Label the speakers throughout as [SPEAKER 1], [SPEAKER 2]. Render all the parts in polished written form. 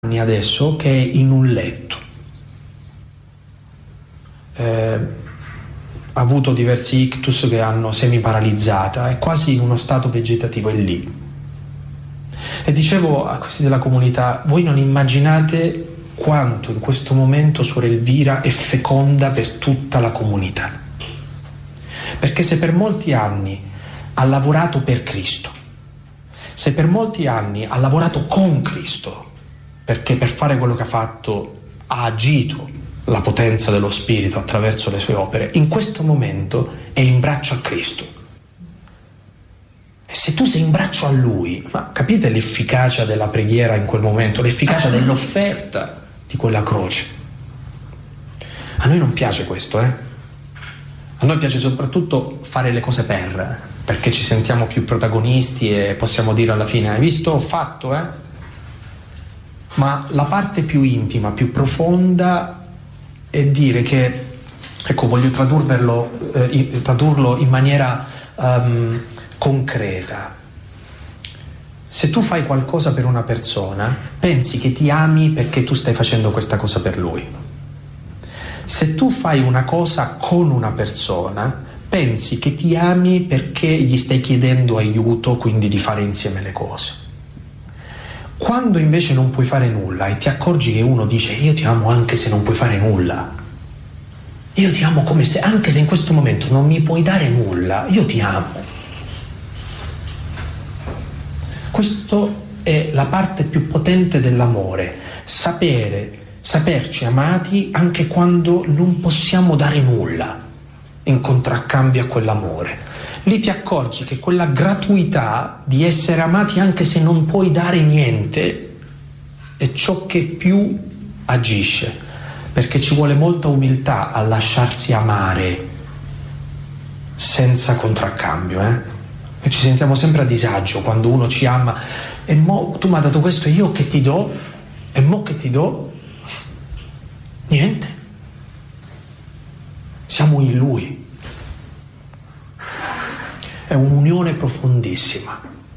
[SPEAKER 1] anni adesso che è in un letto. Ha avuto diversi ictus che hanno semiparalizzata, è quasi in uno stato vegetativo, è lì. E dicevo a questi della comunità, voi non immaginate quanto in questo momento Suor Elvira è feconda per tutta la comunità, perché se per molti anni ha lavorato per Cristo, se per molti anni ha lavorato con Cristo, perché per fare quello che ha fatto ha agito la potenza dello Spirito attraverso le sue opere, in questo momento è in braccio a Cristo. E se tu sei in braccio a Lui, ma capite l'efficacia della preghiera in quel momento, l'efficacia dell'offerta di quella croce? A noi non piace questo, A noi piace soprattutto fare le cose perché ci sentiamo più protagonisti e possiamo dire alla fine, hai visto, ho fatto, Ma la parte più intima, più profonda è dire che, ecco, voglio tradurlo in maniera concreta. Se tu fai qualcosa per una persona, pensi che ti ami perché tu stai facendo questa cosa per lui. Se tu fai una cosa con una persona, pensi che ti ami perché gli stai chiedendo aiuto, quindi di fare insieme le cose. Quando invece non puoi fare nulla e ti accorgi che uno dice io ti amo anche se non puoi fare nulla, io ti amo come se, anche se in questo momento non mi puoi dare nulla, io ti amo. Questo è la parte più potente dell'amore, saperci amati anche quando non possiamo dare nulla in contraccambio a quell'amore. Lì ti accorgi che quella gratuità di essere amati anche se non puoi dare niente è ciò che più agisce, perché ci vuole molta umiltà a lasciarsi amare senza contraccambio, E ci sentiamo sempre a disagio quando uno ci ama e mo tu mi hai dato questo e io che ti do? E mo che ti do? Niente. Siamo in Lui. È un'unione profondissima.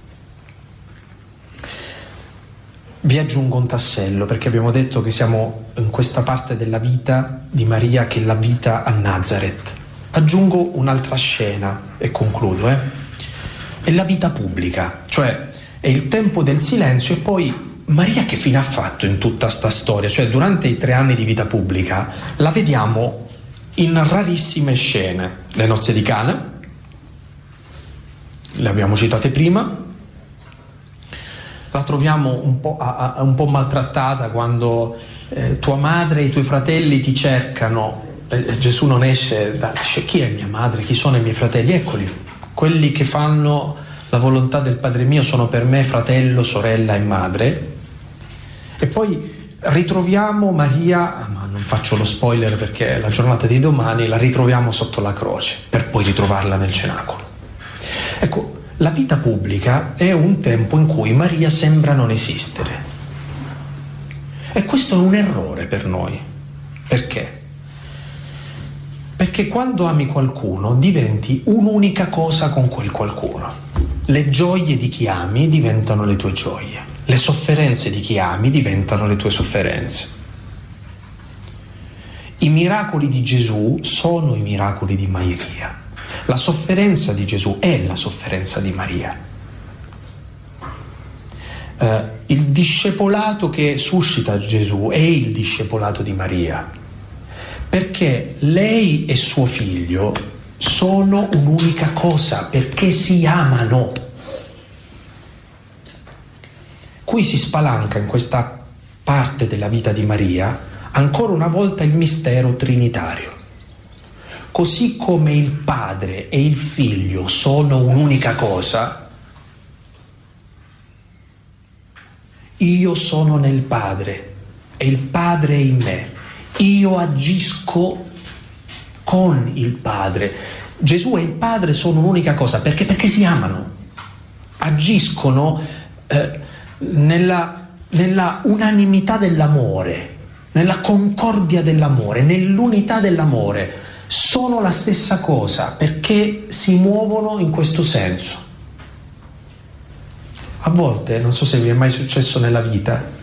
[SPEAKER 1] Vi aggiungo un tassello, perché abbiamo detto che siamo in questa parte della vita di Maria che è la vita a Nazareth. Aggiungo un'altra scena e concludo. È la vita pubblica, cioè è il tempo del silenzio e poi Maria che fine ha fatto in tutta sta storia? Cioè durante i 3 anni di vita pubblica la vediamo in rarissime scene. Le nozze di Cana, le abbiamo citate prima, la troviamo un po' maltrattata quando tua madre e i tuoi fratelli ti cercano, Gesù non esce, dice chi è mia madre, chi sono i miei fratelli, eccoli, quelli che fanno la volontà del Padre mio sono per me fratello, sorella e madre. E poi ritroviamo Maria, ma non faccio lo spoiler perché è la giornata di domani, la ritroviamo sotto la croce per poi ritrovarla nel cenacolo. Ecco, la vita pubblica è un tempo in cui Maria sembra non esistere. E questo è un errore per noi. Perché? Perché quando ami qualcuno diventi un'unica cosa con quel qualcuno. Le gioie di chi ami diventano le tue gioie. Le sofferenze di chi ami diventano le tue sofferenze. I miracoli di Gesù sono i miracoli di Maria. La sofferenza di Gesù è la sofferenza di Maria. Il discepolato che suscita Gesù è il discepolato di Maria, perché lei e suo figlio sono un'unica cosa, perché si amano. Qui si spalanca in questa parte della vita di Maria ancora una volta il mistero trinitario. Così come il Padre e il Figlio sono un'unica cosa, io sono nel Padre e il Padre è in me. Io agisco con il Padre. Gesù e il Padre sono un'unica cosa, perché si amano. Agiscono nella unanimità dell'amore, nella concordia dell'amore, nell'unità dell'amore. Sono la stessa cosa perché si muovono in questo senso. A volte, non so se vi è mai successo nella vita,